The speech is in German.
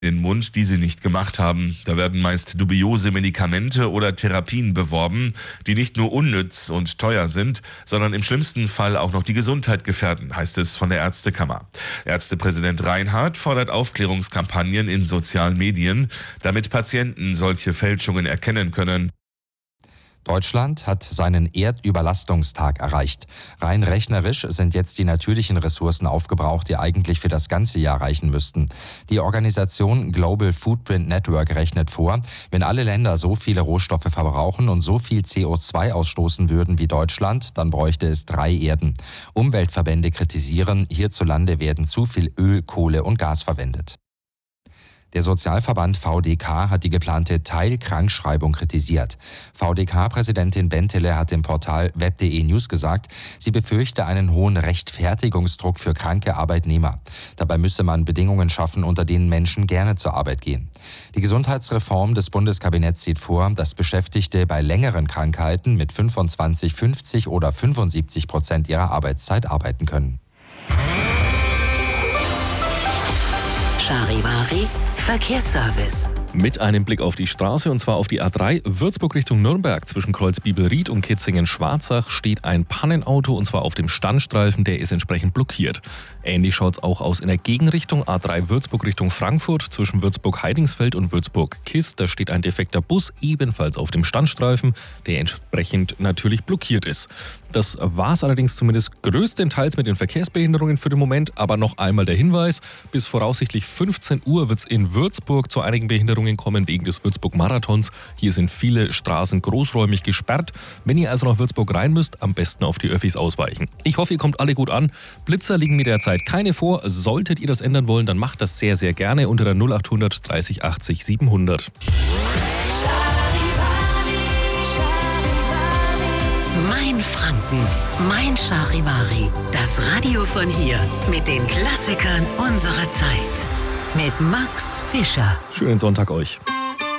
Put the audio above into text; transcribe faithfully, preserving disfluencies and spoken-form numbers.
den Mund, die sie nicht gemacht haben. Da werden meist dubiose Medikamente oder Therapien beworben, die nicht nur unnütz und teuer sind, sondern im schlimmsten Fall auch noch die Gesundheit gefährden, heißt es von der Ärztekammer. Ärztepräsident Reinhardt fordert Aufklärungskampagnen in sozialen Medien, damit Patienten solche Fälschungen erkennen können. Deutschland hat seinen Erdüberlastungstag erreicht. Rein rechnerisch sind jetzt die natürlichen Ressourcen aufgebraucht, die eigentlich für das ganze Jahr reichen müssten. Die Organisation Global Footprint Network rechnet vor, wenn alle Länder so viele Rohstoffe verbrauchen und so viel C O zwei ausstoßen würden wie Deutschland, dann bräuchte es drei Erden. Umweltverbände kritisieren, hierzulande werden zu viel Öl, Kohle und Gas verwendet. Der Sozialverband V D K hat die geplante Teilkrankschreibung kritisiert. V D K-Präsidentin Bentele hat dem Portal web punkt de News gesagt, sie befürchte einen hohen Rechtfertigungsdruck für kranke Arbeitnehmer. Dabei müsse man Bedingungen schaffen, unter denen Menschen gerne zur Arbeit gehen. Die Gesundheitsreform des Bundeskabinetts sieht vor, dass Beschäftigte bei längeren Krankheiten mit fünfundzwanzig, fünfzig oder fünfundsiebzig Prozent ihrer Arbeitszeit arbeiten können. Charivari Verkehrsservice. Mit einem Blick auf die Straße, und zwar auf die A drei Würzburg Richtung Nürnberg. Zwischen Kreuzbibelried und Kitzingen-Schwarzach steht ein Pannenauto, und zwar auf dem Standstreifen, der ist entsprechend blockiert. Ähnlich schaut es auch aus in der Gegenrichtung. A drei Würzburg Richtung Frankfurt, zwischen Würzburg-Heidingsfeld und Würzburg-Kiss. Da steht ein defekter Bus, ebenfalls auf dem Standstreifen, der entsprechend natürlich blockiert ist. Das war es allerdings zumindest größtenteils mit den Verkehrsbehinderungen für den Moment. Aber noch einmal der Hinweis, bis voraussichtlich fünfzehn Uhr wird es in Würzburg zu einigen Behinderungen kommen wegen des Würzburg-Marathons. Hier sind viele Straßen großräumig gesperrt. Wenn ihr also nach Würzburg rein müsst, am besten auf die Öffis ausweichen. Ich hoffe, ihr kommt alle gut an. Blitzer liegen mir derzeit keine vor. Solltet ihr das ändern wollen, dann macht das sehr, sehr gerne unter der null achthundert dreißig achtzig siebenhundert. Mein Franken, mein Charivari. Das Radio von hier mit den Klassikern unserer Zeit. Mit Max Fischer. Schönen Sonntag euch.